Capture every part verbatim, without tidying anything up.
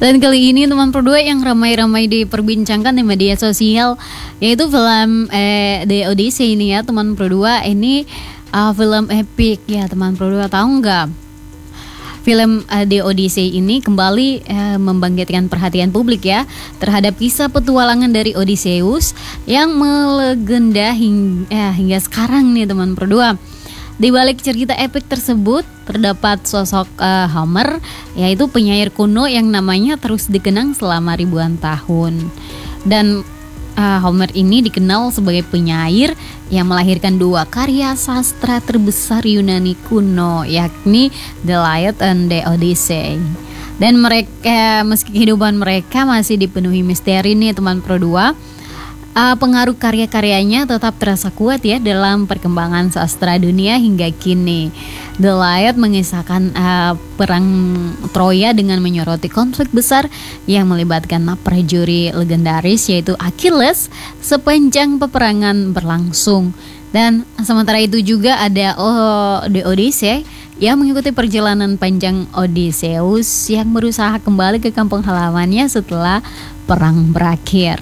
Dan kali ini teman berdua yang ramai-ramai diperbincangkan di media sosial yaitu film eh, The Odyssey ini ya teman berdua. Ini uh, film epic ya teman berdua, tahu nggak? Film uh, The Odyssey ini kembali uh, membangkitkan perhatian publik ya terhadap kisah petualangan dari Odysseus yang melegenda hing- eh, hingga sekarang nih teman berdua. Di balik cerita epik tersebut terdapat sosok uh, Homer, yaitu penyair kuno yang namanya terus dikenang selama ribuan tahun. Dan uh, Homer ini dikenal sebagai penyair yang melahirkan dua karya sastra terbesar Yunani kuno, yakni The Iliad and The Odyssey. Dan mereka, meski kehidupan mereka masih dipenuhi misteri nih teman Pro dua, Uh, pengaruh karya-karyanya tetap terasa kuat ya dalam perkembangan sastra dunia hingga kini. The Iliad mengisahkan uh, perang Troya dengan menyoroti konflik besar yang melibatkan prajurit legendaris yaitu Achilles sepanjang peperangan berlangsung. Dan sementara itu juga ada oh, The Odyssey yang mengikuti perjalanan panjang Odysseus yang berusaha kembali ke kampung halamannya setelah perang berakhir.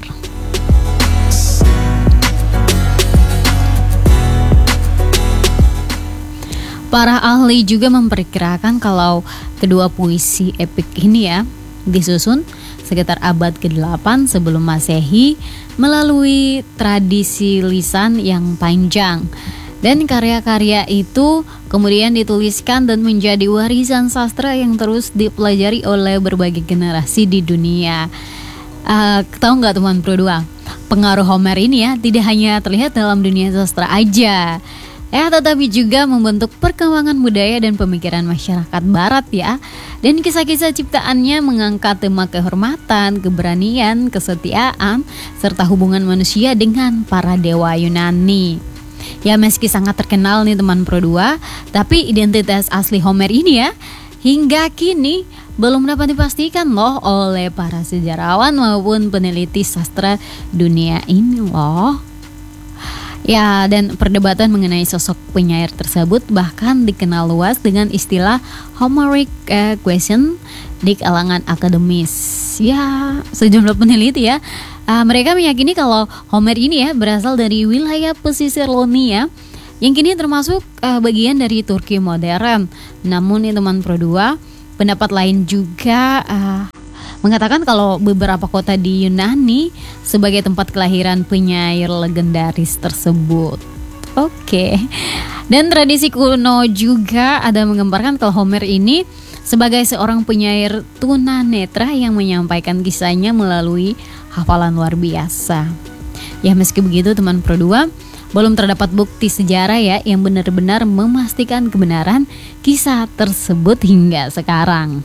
Para ahli juga memperkirakan kalau kedua puisi epik ini ya disusun sekitar abad kedelapan sebelum Masehi melalui tradisi lisan yang panjang. Dan karya-karya itu kemudian dituliskan dan menjadi warisan sastra yang terus dipelajari oleh berbagai generasi di dunia. Uh, tahu nggak teman Pro dua? Pengaruh Homer ini ya tidak hanya terlihat dalam dunia sastra aja. Ya, tetapi juga membentuk perkembangan budaya dan pemikiran masyarakat barat ya. Dan kisah-kisah ciptaannya mengangkat tema kehormatan, keberanian, kesetiaan, serta hubungan manusia dengan para dewa Yunani. Ya, meski sangat terkenal nih teman Pro dua, tapi identitas asli Homer ini ya hingga kini belum dapat dipastikan loh oleh para sejarawan maupun peneliti sastra dunia ini loh. Ya, dan perdebatan mengenai sosok penyair tersebut bahkan dikenal luas dengan istilah Homeric uh, question di kalangan akademis. Ya, sejumlah peneliti ya, uh, mereka meyakini kalau Homer ini ya berasal dari wilayah pesisir Ionia yang kini termasuk uh, bagian dari Turki modern. Namun nih teman Pro dua, pendapat lain juga uh, mengatakan kalau beberapa kota di Yunani sebagai tempat kelahiran penyair legendaris tersebut. Oke. Dan tradisi kuno juga ada menggambarkan kalau Homer ini sebagai seorang penyair tunanetra yang menyampaikan kisahnya melalui hafalan luar biasa. Ya, meski begitu teman Pro dua, belum terdapat bukti sejarah ya yang benar-benar memastikan kebenaran kisah tersebut hingga sekarang.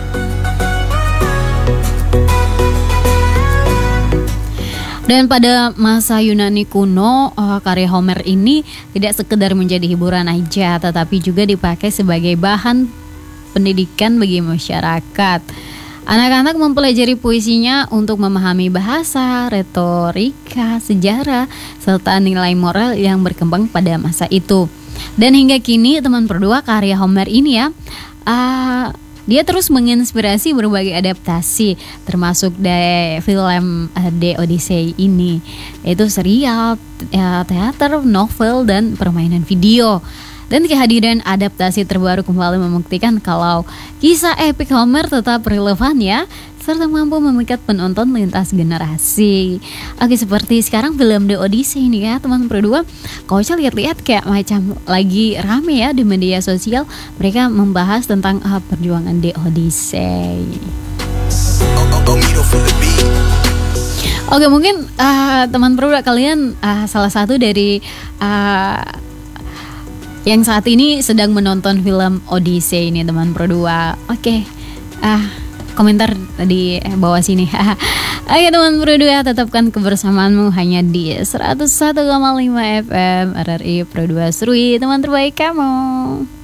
Dan pada masa Yunani kuno, uh, karya Homer ini tidak sekedar menjadi hiburan aja, tetapi juga dipakai sebagai bahan pendidikan bagi masyarakat. Anak-anak mempelajari puisinya untuk memahami bahasa, retorika, sejarah, serta nilai moral yang berkembang pada masa itu. Dan hingga kini teman berdua karya Homer ini ya, uh, dia terus menginspirasi berbagai adaptasi, termasuk dari film uh, The Odyssey ini, yaitu serial, uh, teater, novel, dan permainan video. Dan kehadiran adaptasi terbaru kembali membuktikan kalau kisah epik Homer tetap relevan ya, serta mampu memikat penonton lintas generasi. Oke, seperti sekarang film The Odyssey ini ya teman berdua, kalau saya lihat-lihat kayak macam lagi rame ya di media sosial, mereka membahas tentang uh, perjuangan The Odyssey. Oke, mungkin uh, teman berdua kalian uh, salah satu dari uh, yang saat ini sedang menonton film Odyssey ini teman berdua. Oke, uh, komentar di bawah sini. Ayo teman berdua, tetapkan kebersamaanmu hanya di seratus satu koma lima F M R R I Pro dua Serui, teman terbaik kamu.